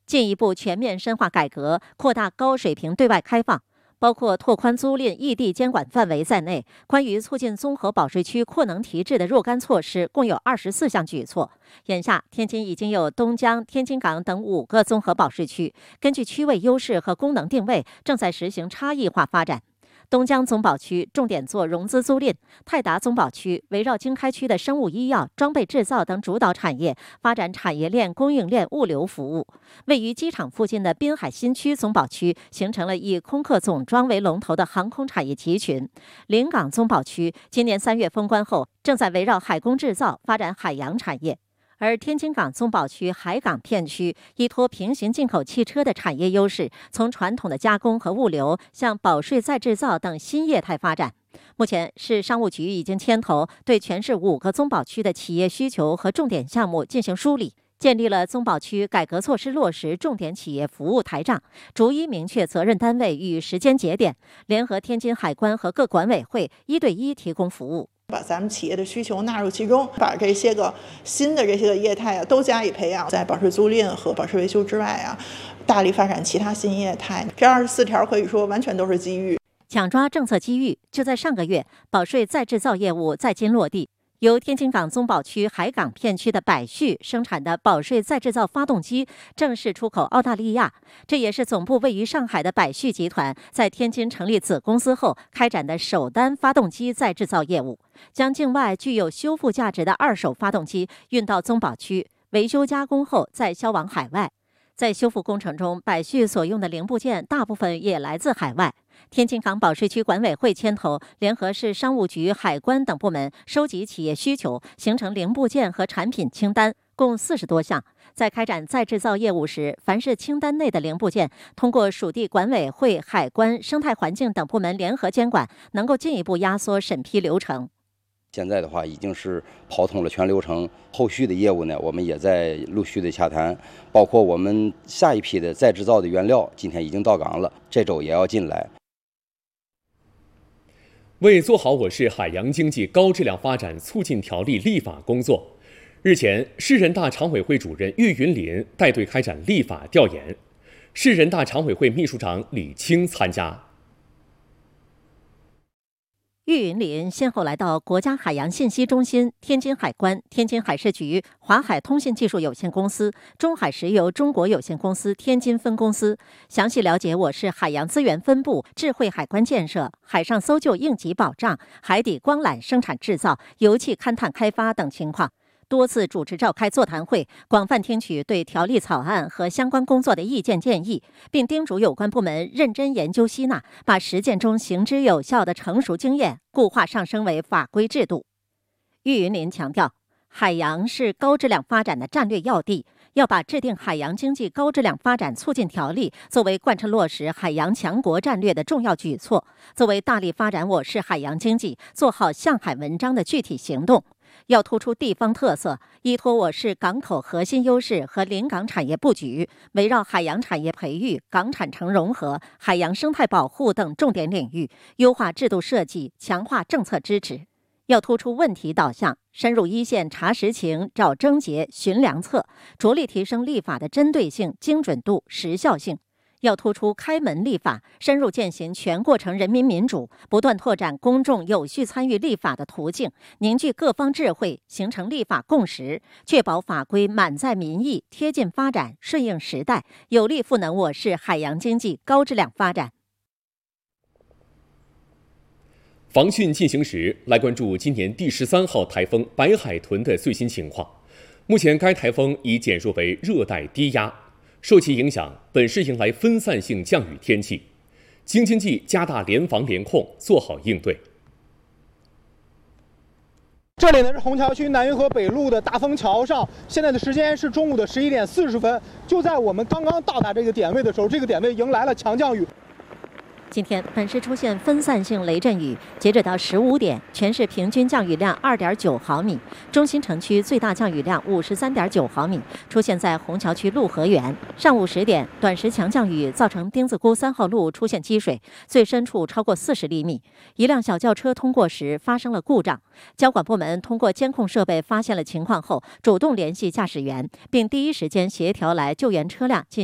进一步全面深化改革，扩大高水平对外开放。包括拓宽租赁异地监管范围在内，关于促进综合保税区扩能提质的若干措施共有24项举措。眼下，天津已经有东江、天津港等5个综合保税区，根据区位优势和功能定位，正在实行差异化发展。东江总保区重点做融资租赁，泰达总保区围绕经开区的生物医药、装备制造等主导产业，发展产业链、供应链、物流服务。位于机场附近的滨海新区总保区形成了以空客总装为龙头的航空产业集群。临港总保区今年3月封关后，正在围绕海工制造发展海洋产业。而天津港总保区海港片区依托平行进口汽车的产业优势，从传统的加工和物流向保税再制造等新业态发展。目前，市商务局已经牵头对全市5个综保区的企业需求和重点项目进行梳理，建立了综保区改革措施落实重点企业服务台账，逐一明确责任单位与时间节点，联合天津海关和各管委会1对1提供服务。 把咱们企业的需求纳入其中，把这些个新的这些个业态都加以培养，在保税租赁和保税维修之外大力发展其他新业态。这24条可以说完全都是机遇， 抢抓政策机遇。就在上个月，保税再制造业务在京落地。由天津港总保区海港片区的百旭生产的保税再制造发动机正式出口澳大利亚，这也是总部位于上海的百旭集团在天津成立子公司后开展的首单发动机再制造业务，将境外具有修复价值的2手发动机运到综保区维修加工后再销往海外。在修复工程中，百旭所用的零部件大部分也来自海外。天津港保税区管委会牵头，联合市商务局、海关等部门收集企业需求，形成零部件和产品清单，共40多项。在开展再制造业务时，凡是清单内的零部件，通过属地管委会、海关、生态环境等部门联合监管，能够进一步压缩审批流程。 现在的话已经是跑通了全流程，后续的业务呢，我们也在陆续的洽谈，包括我们下一批的再制造的原料，今天已经到港了，这周也要进来。 为做好我市海洋经济高质量发展促进条例立法工作，日前，市人大常委会主任郁云林带队开展立法调研，市人大常委会秘书长李清参加。 郁云林先后来到国家海洋信息中心、天津海关、天津海事局、华海通信技术有限公司、中海石油中国有限公司天津分公司，详细了解我市海洋资源分布、智慧海关建设、海上搜救应急保障、海底光缆生产制造、油气勘探开发等情况。多次主持召开座谈会，广泛听取对条例草案和相关工作的意见建议，并叮嘱有关部门认真研究吸纳，把实践中行之有效的成熟经验固化上升为法规制度。郁云林强调，海洋是高质量发展的战略要地，要把制定海洋经济高质量发展促进条例作为贯彻落实海洋强国战略的重要举措，作为大力发展我市海洋经济、做好向海文章的具体行动。要突出地方特色，依托我市港口核心优势和临港产业布局，围绕海洋产业培育、港产城融合、海洋生态保护等重点领域，优化制度设计，强化政策支持。要突出问题导向，深入一线查实情、找症结、寻良策，着力提升立法的针对性、精准度、时效性。要突出开门立法，深入践行全过程人民民主，不断拓展公众有序参与立法的途径，凝聚各方智慧，形成立法共识，确保法规满载民意、贴近发展、顺应时代，有力赋能我市海洋经济高质量发展。 防汛进行时，来关注今年第13号台风白海豚的最新情况。目前，该台风已减弱为热带低压。受其影响，本市迎来分散性降雨天气，京津冀加大联防联控，做好应对。 这里呢是虹桥区南运河北路的大丰桥上，现在的时间是中午的11点40分。就在我们刚刚到达这个点位的时候，这个点位迎来了强降雨。 今天本市出现分散性雷阵雨，截止到15点，全市平均降雨量2.9毫米，中心城区最大降雨量53.9毫米，出现在虹桥区陆河源。上午10点，短时强降雨造成丁字沽3号路出现积水，最深处超过40厘米。一辆小轿车通过时发生了故障，交管部门通过监控设备发现了情况后，主动联系驾驶员，并第一时间协调来救援车辆进行